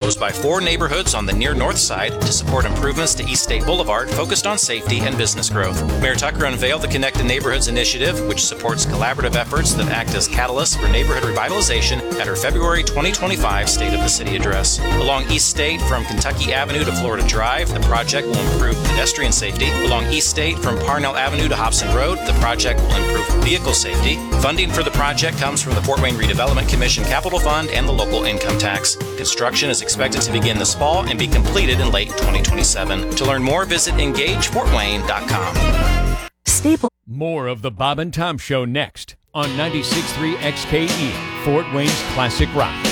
proposed by 4 neighborhoods on the near north side to support improvements to East State Boulevard focused on safety and business growth. Mayor Tucker unveiled the Connected Neighborhoods initiative, which supports collaborative efforts that act as catalysts for neighborhood revitalization at her February 2025 State of the City address. Along East State from Kentucky Avenue to Florida Drive, the project will improve pedestrian safety. Along East State from Parnell Avenue to Hobson Road, the project will improve vehicle safety. Funding for the project comes from the Fort Wayne Redevelopment Commission Capital Fund and the local income tax. Construction is expected to begin this fall and be completed in late 2027. To learn more, visit engagefortwayne.com. More of the Bob and Tom Show next on 96.3 XKE, Fort Wayne's Classic Rock.